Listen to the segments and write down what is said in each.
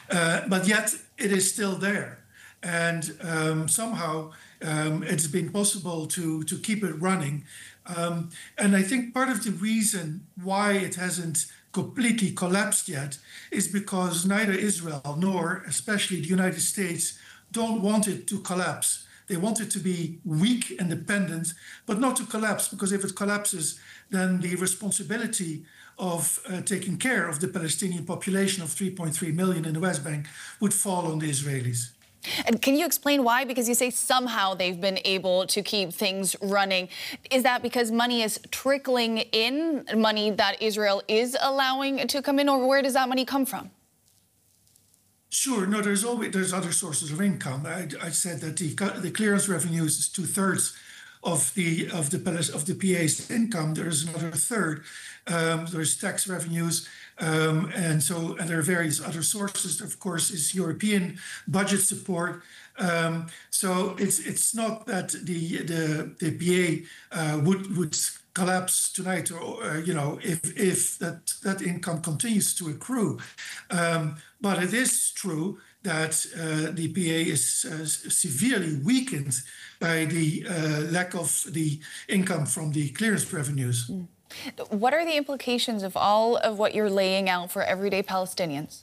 But yet it is still there. And somehow it's been possible to keep it running. And I think part of the reason why it hasn't completely collapsed yet is because neither Israel nor especially the United States don't want it to collapse. They want it to be weak, independent, but not to collapse, because if it collapses, then the responsibility of taking care of the Palestinian population of 3.3 million in the West Bank would fall on the Israelis. And can you explain why? Because you say somehow they've been able to keep things running. Is that because money is trickling in, money that Israel is allowing to come in, or where does that money come from? Sure. No, there's other sources of income. I said that the clearance revenues is 2/3 of the PA's income. There is another third. There's tax revenues, and there are various other sources. Of course, is European budget support. So it's not that the PA would collapse tonight, or if that income continues to accrue. But it is true that the PA is severely weakened by the lack of the income from the clearance revenues. What are the implications of all of what you're laying out for everyday Palestinians?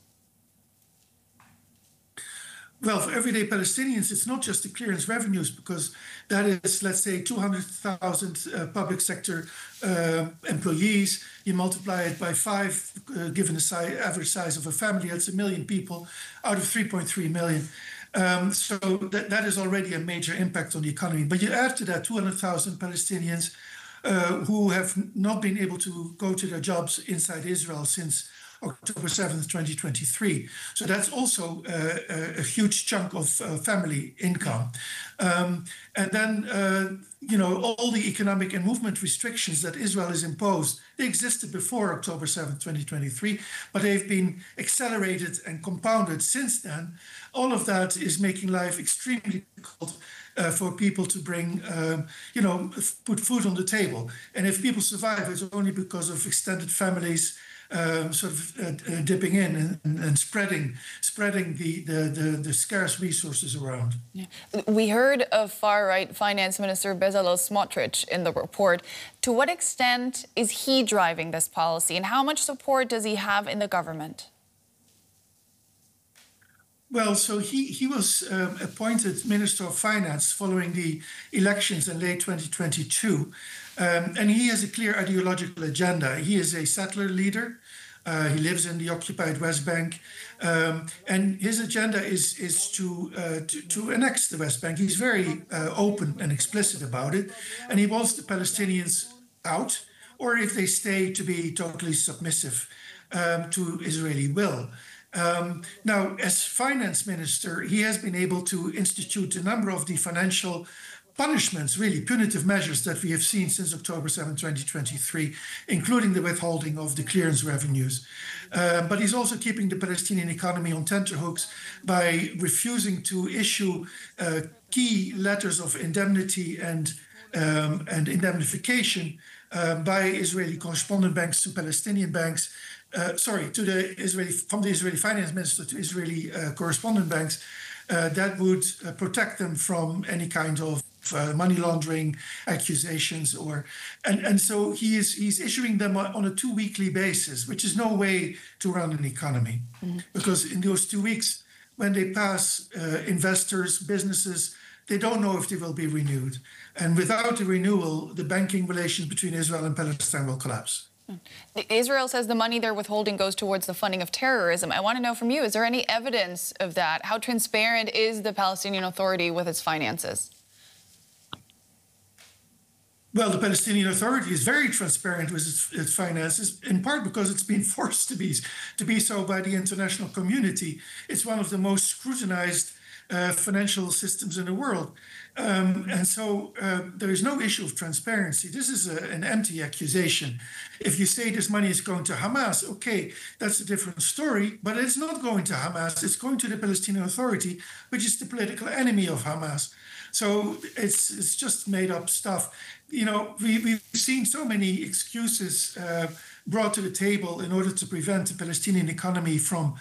Well, for everyday Palestinians, it's not just the clearance revenues, because that is, let's say, 200,000 public sector employees. You multiply it by 5, given the average size of a family, that's 1 million people out of 3.3 million. So that is already a major impact on the economy. But you add to that 200,000 Palestinians who have not been able to go to their jobs inside Israel since October 7th, 2023. So that's also a huge chunk of family income. And then, all the economic and movement restrictions that Israel has imposed, they existed before October 7th, 2023, but they've been accelerated and compounded since then. All of that is making life extremely difficult for people to bring, put food on the table. And if people survive, it's only because of extended families dipping in and spreading the scarce resources around. Yeah. We heard of far-right Finance Minister Bezalel Smotrich in the report. To what extent is he driving this policy, and how much support does he have in the government? Well, so he was appointed Minister of Finance following the elections in late 2022. And he has a clear ideological agenda. He is a settler leader. He lives in the occupied West Bank. And his agenda is to annex the West Bank. He's very open and explicit about it. And he wants the Palestinians out, or if they stay, to be totally submissive to Israeli will. Now, as finance minister, he has been able to institute a number of the financial punishments, really punitive measures that we have seen since October 7, 2023, including the withholding of the clearance revenues. But he's also keeping the Palestinian economy on tenterhooks by refusing to issue key letters of indemnity and indemnification by Israeli correspondent banks to Palestinian banks. From the Israeli finance minister to Israeli correspondent banks, that would protect them from any kind of money laundering accusations, and so he's issuing them on a 2-weekly basis, which is no way to run an economy, because in those 2 weeks, when they pass, investors, businesses, they don't know if they will be renewed, and without the renewal, the banking relations between Israel and Palestine will collapse. Israel says the money they're withholding goes towards the funding of terrorism. I want to know from you, is there any evidence of that? How transparent is the Palestinian Authority with its finances? Well, the Palestinian Authority is very transparent with its finances, in part because it's been forced to be so by the international community. It's one of the most scrutinized financial systems in the world. And so there is no issue of transparency. This is an empty accusation. If you say this money is going to Hamas, okay, that's a different story, but it's not going to Hamas. It's going to the Palestinian Authority, which is the political enemy of Hamas. So it's just made up stuff. We've seen so many excuses brought to the table in order to prevent the Palestinian economy from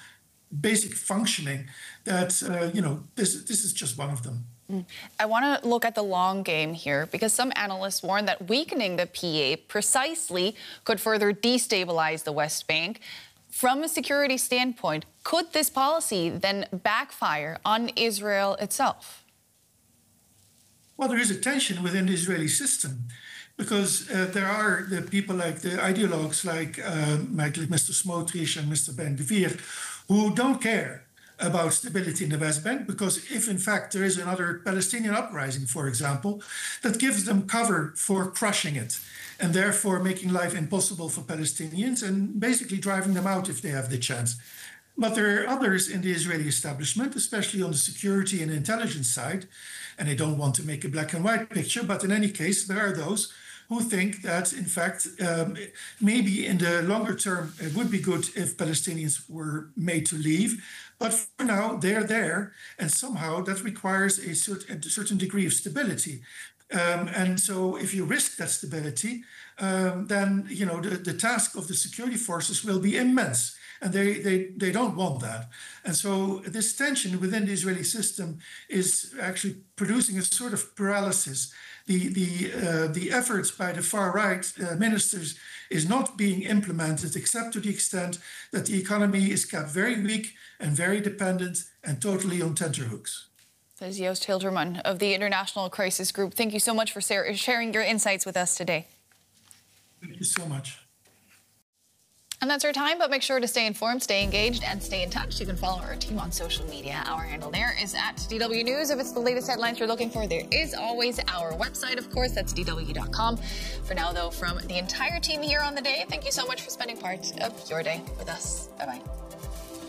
basic functioning, that this is just one of them. I want to look at the long game here, because some analysts warn that weakening the PA precisely could further destabilize the West Bank. From a security standpoint, could this policy then backfire on Israel itself? Well, there is a tension within the Israeli system, because there are the people like the ideologues like Mr. Smotrich and Mr. Ben-Gvir, who don't care about stability in the West Bank, because if in fact there is another Palestinian uprising, for example, that gives them cover for crushing it and therefore making life impossible for Palestinians and basically driving them out if they have the chance. But there are others in the Israeli establishment, especially on the security and intelligence side, and I don't want to make a black and white picture, but in any case, there are those who think that, in fact, maybe in the longer term, it would be good if Palestinians were made to leave. But for now, they're there, and somehow that requires a certain degree of stability. And so if you risk that stability, then the task of the security forces will be immense. And they don't want that. And so this tension within the Israeli system is actually producing a sort of paralysis. The efforts by the far-right ministers is not being implemented, except to the extent that the economy is kept very weak and very dependent and totally on tenterhooks. That is Joost Hilderman of the International Crisis Group. Thank you so much for sharing your insights with us today. Thank you so much. And that's our time, but make sure to stay informed, stay engaged, and stay in touch. You can follow our team on social media. Our handle there is @DW News. If it's the latest headlines you're looking for, there is always our website, of course. That's DW.com. For now, though, from the entire team here on The Day, thank you so much for spending part of your day with us. Bye-bye.